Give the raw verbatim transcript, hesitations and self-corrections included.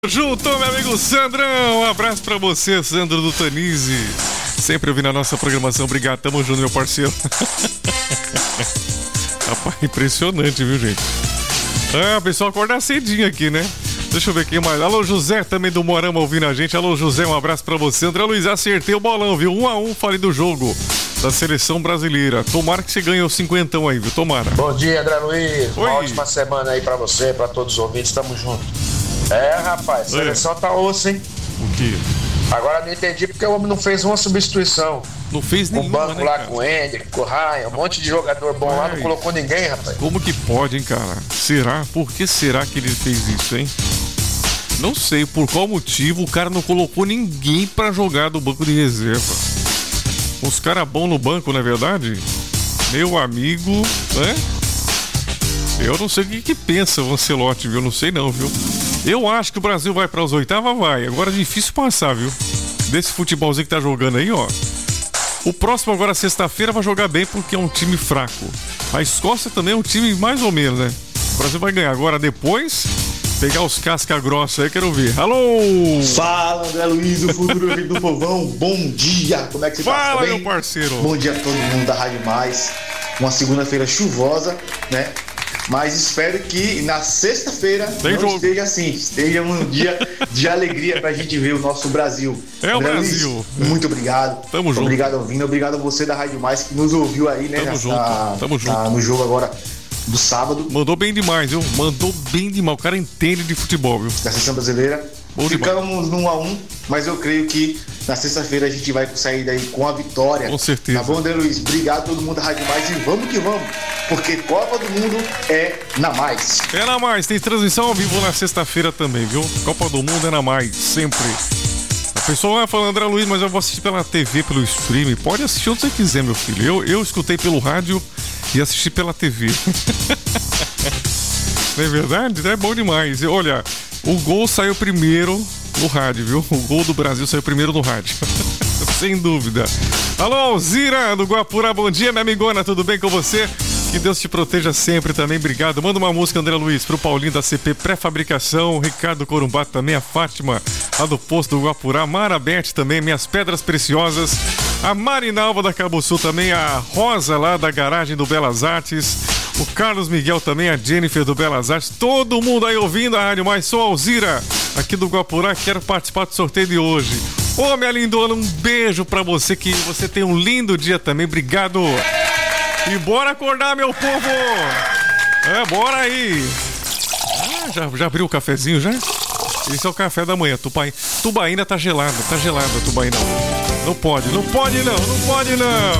Junto, meu amigo Sandrão, um abraço pra você, Sandro do Tanise. Sempre ouvindo a nossa programação, obrigado, tamo junto, meu parceiro. Rapaz, impressionante, viu, gente? Ah, o pessoal acorda cedinho aqui, né? Deixa eu ver quem mais. Alô, José, também do Morama, ouvindo a gente. Alô, José, um abraço pra você. André Luiz, acertei o bolão, viu? Um a um, falei do jogo da seleção brasileira. Tomara que você ganhe os cinquentão aí, viu? Tomara. Bom dia, André Luiz. Oi. Uma ótima semana aí pra você, pra todos os ouvintes. Tamo junto. É, rapaz, a seleção tá osso, hein? O quê? Agora não entendi porque o homem não fez uma substituição. Não fez Um nenhuma, banco né, lá cara? com o Hendrick, com o Ryan, um monte de jogador bom lá, não Ai. colocou ninguém, rapaz. Como que pode, hein, cara? Será? Por que será que ele fez isso, hein? Não sei por qual motivo o cara não colocou ninguém pra jogar do banco de reserva. Os caras bons no banco, não é verdade? Meu amigo, né? Eu não sei o que, que pensa o Ancelotti, viu? Eu não sei não, viu? Eu acho que o Brasil vai para as oitavas, vai. Agora é difícil passar, viu? Desse futebolzinho que tá jogando aí, ó. O próximo agora, sexta-feira, vai jogar bem porque é um time fraco. A Escócia também é um time mais ou menos, né? O Brasil vai ganhar. Agora depois, pegar os casca-grossa aí, quero ver. Alô! Fala, André Luiz, o futuro filho do povão. Bom dia, como é que você tá? Fala, Tá bem? meu parceiro! Bom dia a todo mundo da Rádio Mais. Uma segunda-feira chuvosa, né? Mas espero que na sexta-feira Tem não jogo. esteja assim. Esteja um dia de alegria pra gente ver o nosso Brasil. É o André Brasil. Luiz, muito obrigado. Tamo junto. Obrigado, ouvindo. Obrigado a você da Rádio Mais que nos ouviu aí, né? Tamo na- junto, na- tamo junto. na- no jogo agora do sábado Mandou bem demais, viu? Mandou bem demais. O cara entende de futebol, viu? da seleção brasileira. Bom demais. Ficamos no um a um, mas eu creio que na sexta-feira a gente vai sair daí com a vitória. Com certeza. Tá bom, André Luiz? Obrigado a todo mundo da Rádio Mais e vamos que vamos, porque Copa do Mundo é na Mais. É na Mais, tem transmissão ao vivo na sexta-feira também, viu? Copa do Mundo é na Mais, sempre. A pessoa vai falando, André Luiz, mas eu vou assistir pela T V, pelo stream. Pode assistir onde você quiser, meu filho. Eu, eu escutei pelo rádio e assisti pela T V. Não é verdade? É bom demais. E olha, o gol saiu primeiro no rádio, viu? O gol do Brasil saiu primeiro no rádio. Sem dúvida. Alô, Alzira do Guapurá, bom dia, minha amigona, tudo bem com você? Que Deus te proteja sempre também, obrigado. Manda uma música, André Luiz, pro Paulinho da C P Pré-Fabricação, Ricardo Corumbá também, a Fátima, lá do Posto do Guapurá, Marabete também, Minhas Pedras Preciosas, a Marinalva da Cabo Sul também, a Rosa lá da Garagem do Belas Artes, o Carlos Miguel também, a Jennifer do Belas Artes, todo mundo aí ouvindo a Rádio Mais, sou a Alzira, aqui do Guapurá, quero participar do sorteio de hoje. Ô, minha lindona, um beijo pra você, que você tem um lindo dia também, obrigado. E bora acordar, meu povo! É, bora aí! Ah, já, já abriu o cafezinho, já? Esse é o café da manhã, Tubaína. Tubaína tá gelada, tá gelada, Tubaína. Não pode, não pode não, não pode não!